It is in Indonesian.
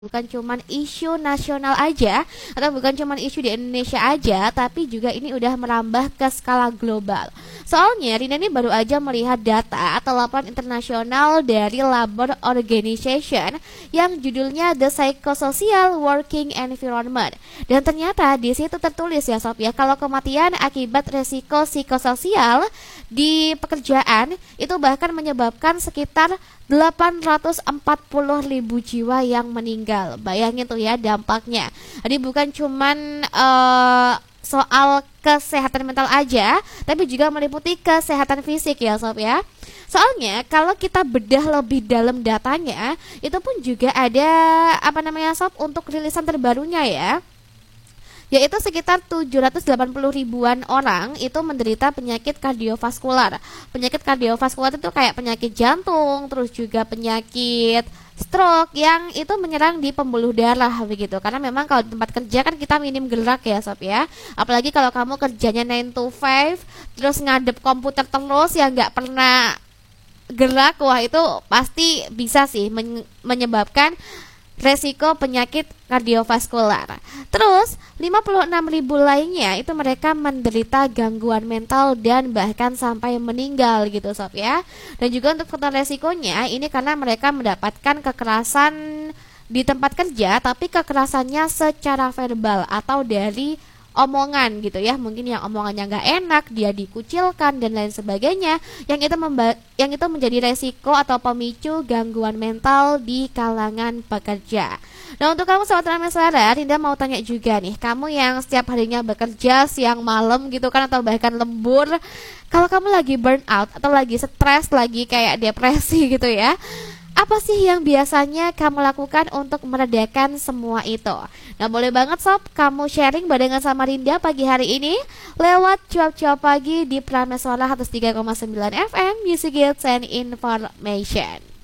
bukan cuman isu nasional aja atau bukan cuman isu di Indonesia aja, tapi juga ini udah merambah ke skala global. Soalnya Rina ini baru aja melihat data atau laporan internasional dari Labor Organization yang judulnya The Psychosocial Working Environment. Dan ternyata di situ tertulis ya sob ya, kalau kematian akibat resiko psikososial di pekerjaan itu bahkan menyebabkan sekitar 840.000 jiwa yang meninggal. Bayangin tuh ya dampaknya. Jadi bukan cuman soal kesehatan mental aja, tapi juga meliputi kesehatan fisik ya sob ya. Soalnya kalau kita bedah lebih dalam datanya, itu pun juga ada sob untuk rilisan terbarunya ya, yaitu sekitar 780 ribuan orang itu menderita penyakit kardiovaskular. Penyakit kardiovaskular itu kayak penyakit jantung, terus juga penyakit stroke yang itu menyerang di pembuluh darah begitu. Karena memang kalau di tempat kerja kan kita minim gerak ya sob ya. Apalagi kalau kamu kerjanya 9 to 5 terus ngadep komputer terus ya nggak pernah gerak, wah itu pasti bisa sih menyebabkan resiko penyakit kardiovaskular. Terus 56.000 lainnya itu mereka menderita gangguan mental dan bahkan sampai meninggal gitu sob ya. Dan juga untuk faktor resikonya ini karena mereka mendapatkan kekerasan di tempat kerja, tapi kekerasannya secara verbal atau dari omongan gitu ya, mungkin yang omongannya nggak enak, dia dikucilkan dan lain sebagainya, yang itu menjadi resiko atau pemicu gangguan mental di kalangan pekerja. Nah untuk kamu sobat Rameswara, Rinda mau tanya juga nih, kamu yang setiap harinya bekerja siang malam gitu kan, atau bahkan lembur, kalau kamu lagi burn out atau lagi stres, lagi kayak depresi gitu ya, apa sih yang biasanya kamu lakukan untuk meredakan semua itu? Nah boleh banget sob, kamu sharing barengan sama Rinda pagi hari ini lewat cuap-cuap pagi di Prameswara 103,9 FM Music Hits and Information.